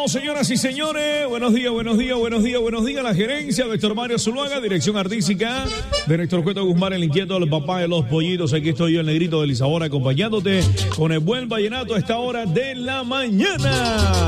señoras y señores. Buenos días, buenos días, buenos días, buenos días. La gerencia de Héctor Mario Zuluaga, dirección artística de Néstor Cueto Guzmán, el inquieto, el papá de los pollitos. Aquí estoy yo, el negrito de Lisabona, acompañándote con el buen vallenato a esta hora de la mañana.